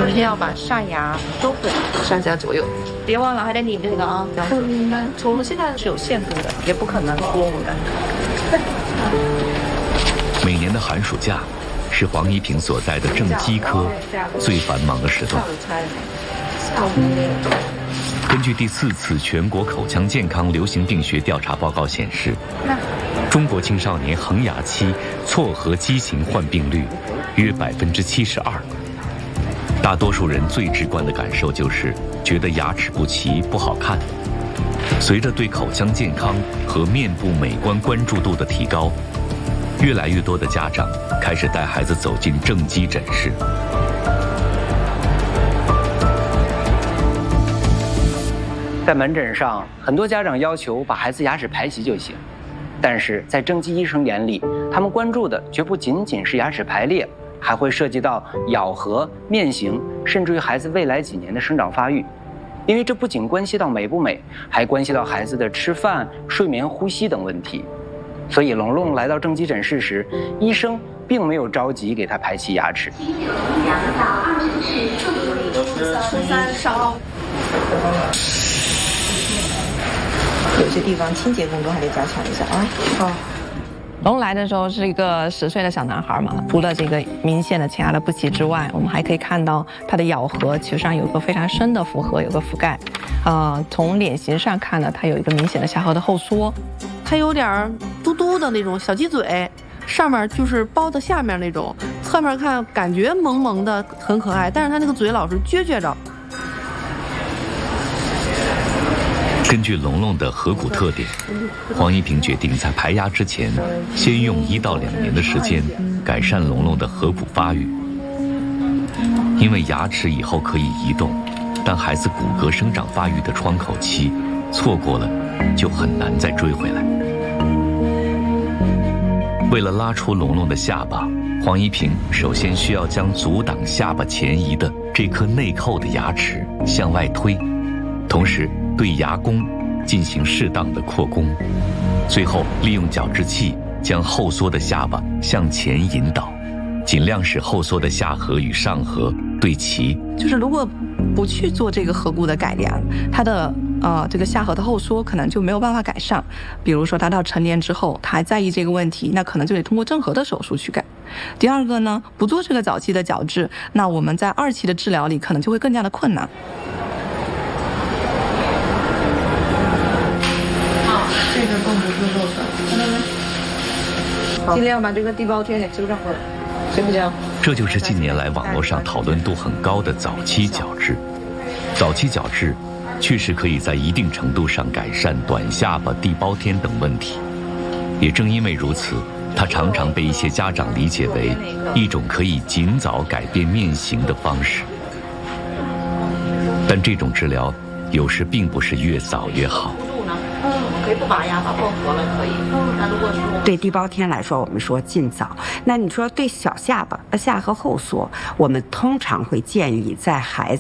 首先要把上牙收回，3下左右，别忘了还得拧这个啊。明白。从现在是有限度的，也不可能多5的。 每年的寒暑假是黄一平所在的正畸科最繁忙的时段。根据第4次全国口腔健康流行病学调查报告显示，中国青少年恒牙期错颌畸形患病率约72%。大多数人最直观的感受就是觉得牙齿不齐不好看。随着对口腔健康和面部美观关注度的提高，越来越多的家长开始带孩子走进正畸诊室。 在门诊上，很多家长要求把孩子牙齿排齐就行，但是在正畸医生眼里，他们关注的绝不仅仅是牙齿排列，还会涉及到咬合、面型，甚至于孩子未来几年的生长发育。因为这不仅关系到美不美，还关系到孩子的吃饭、睡眠、呼吸等问题。所以龙龙来到正畸诊室时，医生并没有着急给他排齐牙齿。 13稍。有些地方清洁工作还得加强一下啊。好。 龙来的时候是一个10岁的小男孩嘛，除了这个明显的前牙的不齐之外，我们还可以看到他的咬合其实上有个非常深的负颌，有个覆盖。从脸型上看呢，它有一个明显的下颌的后缩， 它有点嘟嘟的那种小鸡嘴，上面就是包的下面那种，侧面看感觉萌萌的很可爱，但是它那个嘴老是撅着。 根据龙龙的颌骨特点，黄一平决定在排牙之前，先用1到2年的时间改善龙龙的颌骨发育。因为牙齿以后可以移动，但孩子骨骼生长发育的窗口期错过了，就很难再追回来。为了拉出龙龙的下巴，黄一平首先需要将阻挡下巴前移的这颗内扣的牙齿向外推，同时对牙弓进行适当的扩弓，最后利用矫治器将后缩的下巴向前引导，尽量使后缩的下颌与上颌对齐。 就是如果不去做这个颌骨的改良，它的这个下颌的后缩可能就没有办法改善。比如说他到成年之后，他还在意这个问题，那可能就得通过正颌的手术去改。第二个呢，不做这个早期的矫治，那我们在2期的治疗里可能就会更加的困难。 这个更不是肉的，看到没？尽量把这个地包天给纠正过来，行不行？ 这就是近年来网络上讨论度很高的早期矫治。早期矫治确实可以在一定程度上改善短下巴、地包天等问题。也正因为如此，它常常被一些家长理解为一种可以尽早改变面型的方式。但这种治疗有时并不是越早越好。 可以不拔牙，把缝合了可以。那如果是对地包天来说，我们说尽早。那你说对小下巴、下颌后缩，我们通常会建议在孩子